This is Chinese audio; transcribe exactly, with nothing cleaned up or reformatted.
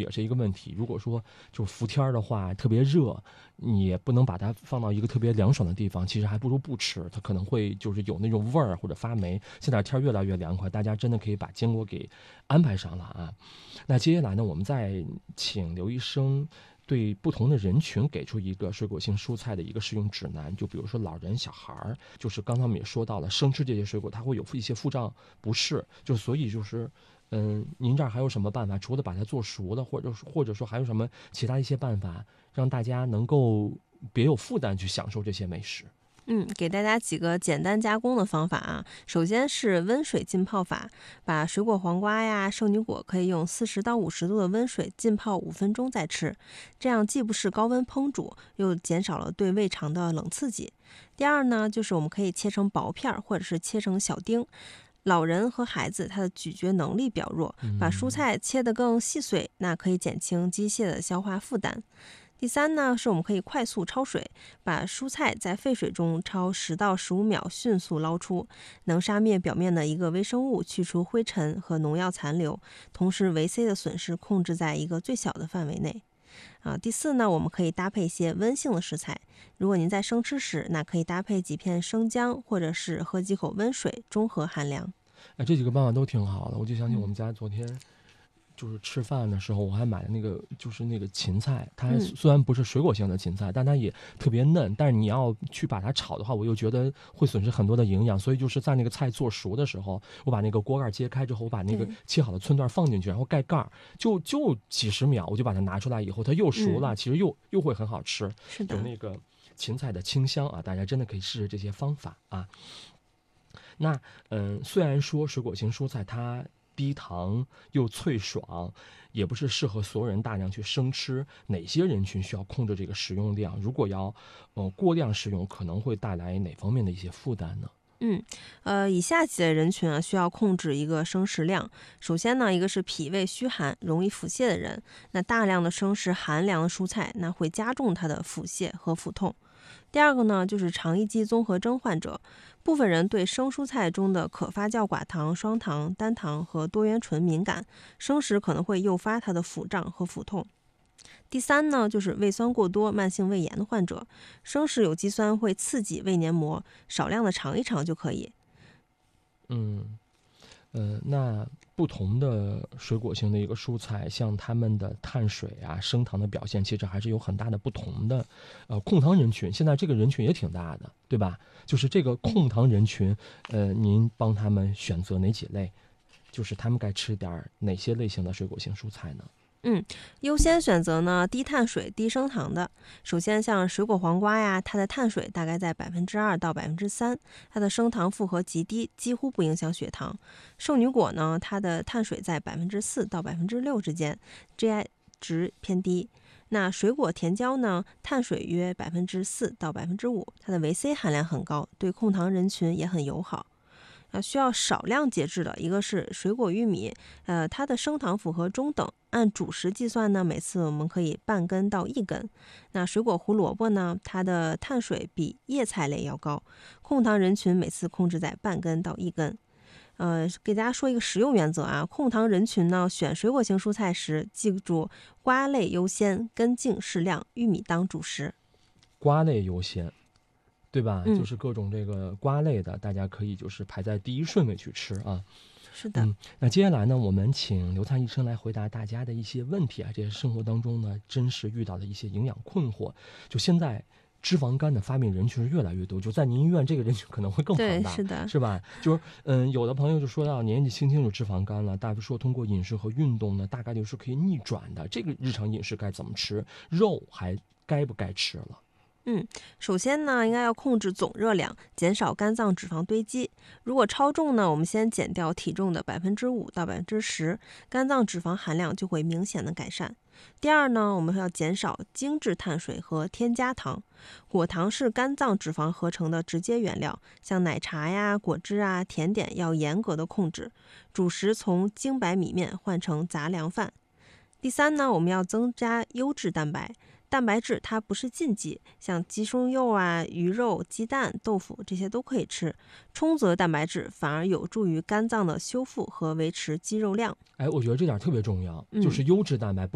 也是一个问题。如果说就伏天的话，特别热，你也不能把它放到一个特别凉爽的地方，其实还不如不吃，它可能会就是有那种味儿或者发霉。现在天越来越凉快，大家真的可以把坚果给安排上了啊。那接下来呢，我们再请刘医生对不同的人群给出一个水果性蔬菜的一个使用指南。就比如说老人、小孩儿，就是刚才我们也说到了，生吃这些水果它会有一些腹胀不适，就所以就是嗯，您这儿还有什么办法？除了把它做熟了，或者或者说还有什么其他一些办法，让大家能够别有负担去享受这些美食？ 嗯，给大家几个简单加工的方法啊。首先是温水浸泡法，把水果黄瓜呀、圣女果可以用四十到五十度的温水浸泡五分钟再吃，这样既不是高温烹煮，又减少了对胃肠的冷刺激。第二呢，就是我们可以切成薄片或者是切成小丁。老人和孩子他的咀嚼能力比较弱，把蔬菜切得更细碎，那可以减轻机械的消化负担。第三呢，是我们可以快速焯水，把蔬菜在沸水中焯十到十五秒，迅速捞出，能杀灭表面的一个微生物，去除灰尘和农药残留，同时维 C 的损失控制在一个最小的范围内。啊，第四呢，我们可以搭配一些温性的食材。如果您在生吃时，那可以搭配几片生姜，或者是喝几口温水，中和寒凉。 哎，这几个办法都挺好的。我就想起我们家昨天就是吃饭的时候，我还买了那个就是那个芹菜，它虽然不是水果性的芹菜，但它也特别嫩。但是你要去把它炒的话，我又觉得会损失很多的营养，所以就是在那个菜做熟的时候，我把那个锅盖揭开之后，我把那个切好的寸段放进去，然后盖盖，就就几十秒，我就把它拿出来以后，它又熟了，嗯、其实又又会很好吃， 是的， 有那个芹菜的清香啊，大家真的可以试试这些方法啊。那嗯，虽然说水果型蔬菜它低糖又脆爽，也不是适合所有人大量去生吃，哪些人群需要控制这个食用量？如果要呃过量食用，可能会带来哪方面的一些负担呢？ 嗯，呃，以下几类人群啊，需要控制一个生食量。首先呢，一个是脾胃虚寒、容易腹泻的人，那大量的生食寒凉的蔬菜，那会加重他的腹泻和腹痛。第二个呢，就是肠易激综合征患者，部分人对生蔬菜中的可发酵寡糖、双糖、单糖和多元醇敏感，生食可能会诱发他的腹胀和腹痛。第三呢，就是胃酸过多、慢性胃炎的患者，生食有机酸会刺激胃黏膜，少量的尝一尝就可以。 嗯，呃，那不同的水果性的一个蔬菜，像它们的碳水啊、升糖的表现，其实还是有很大的不同的。呃，控糖人群，现在这个人群也挺大的，对吧？就是这个控糖人群，呃，您帮他们选择哪几类？就是他们该吃点哪些类型的水果性蔬菜呢？ 嗯，优先选择呢低碳水、低升糖的。首先，像水果黄瓜呀，它的碳水大概在百分之二到百分之三，它的升糖负荷极低，几乎不影响血糖。圣女果呢，它的碳水在百分之四到百分之六之间 ，G I 值偏低。那水果甜椒呢，碳水约百分之四到百分之五，它的维 C 含量很高，对控糖人群也很友好。啊，需要少量节制的一个是水果玉米，呃，它的升糖负荷中等，按主食计算呢，每次我们可以半根到一根。那水果胡萝卜呢，它的碳水比叶菜类要高，控糖人群每次控制在半根到一根。呃，给大家说一个食用原则啊，控糖人群呢，选水果型蔬菜时，记住瓜类优先，根茎适量，玉米当主食。 瓜类优先。对吧、 嗯？ 就是各种这个瓜类的，大家可以就是排在第一顺位去吃啊。 是的。 嗯，那接下来呢，我们请刘灿医生来回答大家的一些问题啊，这些生活当中呢真实遇到的一些营养困惑。就现在脂肪肝的发病人群是越来越多，就在您医院这个人群可能会更庞大， 对，是的， 是吧？就是嗯，有的朋友就说到年纪轻轻有脂肪肝了，大夫说通过饮食和运动呢，大概率是可以逆转的。这个日常饮食该怎么吃？肉还该不该吃了？ 嗯，首先呢，应该要控制总热量，减少肝脏脂肪堆积。如果超重呢，我们先减掉体重的百分之五到百分之十，肝脏脂肪含量就会明显的改善。第二呢，我们要减少精致碳水和添加糖。果糖是肝脏脂肪合成的直接原料，像奶茶呀、果汁啊、甜点要严格的控制。主食从精白米面换成杂粮饭。第三呢，我们要增加优质蛋白。蛋白质它不是禁忌，像鸡胸肉啊、鱼肉、鸡蛋、豆腐这些都可以吃。充足的蛋白质反而有助于肝脏的修复和维持肌肉量。 哎，我觉得这点特别重要，就是优质蛋白。